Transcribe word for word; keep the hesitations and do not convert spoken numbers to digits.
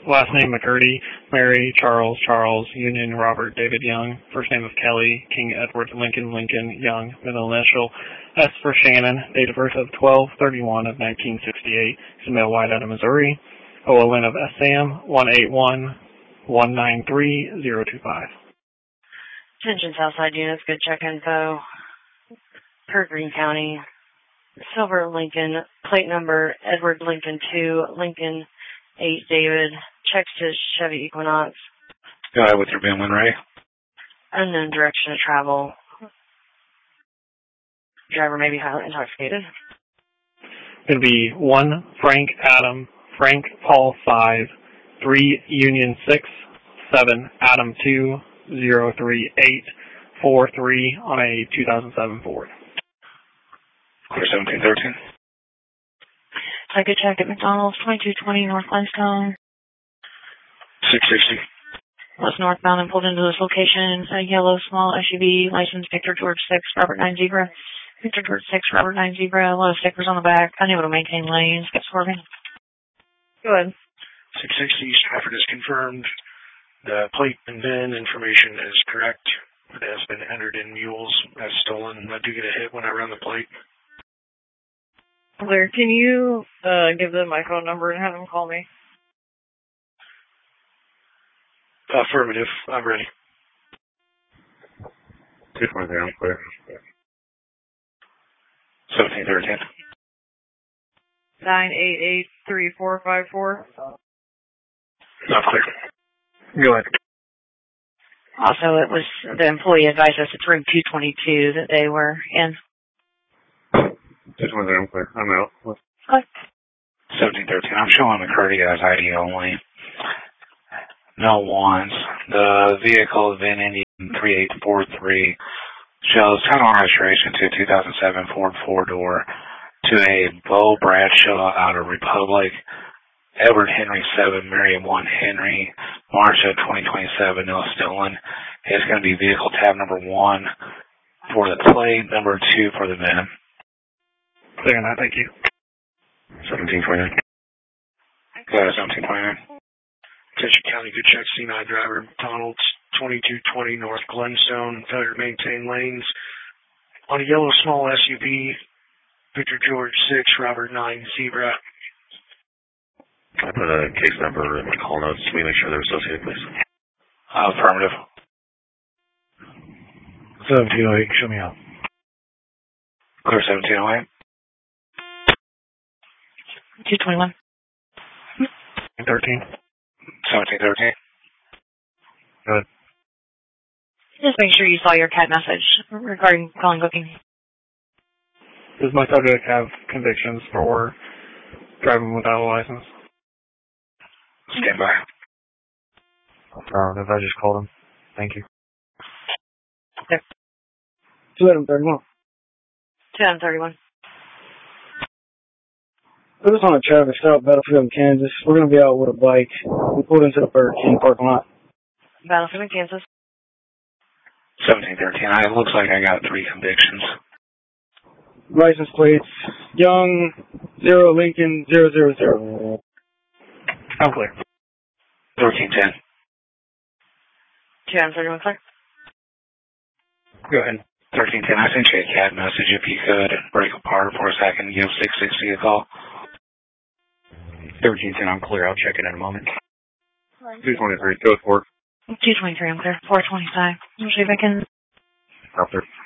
Last name McCurdy, Mary, Charles, Charles, Union, Robert, David Young. First name of Kelly, King Edward, Lincoln, Lincoln, Young. Middle initial, S for Shannon. Date of birth of twelve thirty-one of nineteen sixty-eight. He's a male, white, out of Missouri. O L N of S A M, one eight one, one nine three, zero two five. Attention Southside units, good check info. Per Greene County. Silver Lincoln, plate number Edward Lincoln two, Lincoln eight David, checks to Chevy Equinox. Go ahead with your V I N when ready. Unknown direction of travel. Driver may be highly intoxicated. Going to be one Frank Adam, Frank Paul five, three Union six, seven Adam two, zero three eight, four three on a two thousand seven Ford. Clear seventeen thirteen. Take a check at McDonald's, twenty-two twenty North Limestone. six sixty. Was northbound and pulled into this location. A yellow small S U V, license Victor George six, Robert nine Zebra. Victor George six, Robert nine Zebra. A lot of stickers on the back. Unable to maintain lanes. Get swerving. Go ahead. six sixty, Stafford is confirmed. The plate and V I N information is correct. It has been entered in mules as stolen. I do get a hit when I run the plate. Clear. Can you uh, give them my phone number and have them call me? Affirmative. I'm ready. two twenty-three, I'm clear. seventeen thirteen. nine eight eight three four five four. Not clear. Go ahead. Also, it was the employee advised us it's room two twenty-two that they were in. two twenty-three, I'm clear. I'm out. What? seventeen thirteen. I'm showing McCurdy as I D only. No ones. The vehicle is V I N Indian three eight four three. Shows title and registration to two thousand seven Ford four-door to a Bo Bradshaw out of Republic. Edward Henry seven, Mary one Henry, March of twenty twenty-seven, no stolen. It's going to be vehicle tab number one for the plate, number two for the V I N. Clear on that, thank you. seventeen twenty-nine. Go ahead, seventeen twenty-nine. Attention County, good check, C nine driver, McDonald's, twenty-two twenty North Glenstone, failure to maintain lanes. On a yellow small S U V, Victor George six, Robert nine Zebra. I put a case number in my call notes. We make sure they're associated, please. Uh, affirmative. seventeen oh eight, show me out. Clear seventeen oh eight. two twenty-one. thirteen. seventeen thirteen. Good. Just make sure you saw your cat message regarding calling booking. Does my subject have convictions for driving without a license? Stand by. Affirmative, I just called him. Thank you. Okay. two thirty-one. two thirty-one. Put us on a traffic stop, Battlefield, Kansas. We're going to be out with a bike. We pulled into the Burger King parking lot. Battlefield, Kansas. seventeen thirteen. It looks like I got three convictions. License plates, Young, zero Lincoln, zero zero zero. I'm clear. thirteen ten. two thirty-one, clear. Go ahead. thirteen ten. I sent you a cat message. If you could break apart for a second and give six sixty a call. thirteen ten, I'm clear. I'll check it in a moment. two twenty-three. Go for it. two twenty-three, I'm clear. four twenty-five. I'll see if I can... Out there.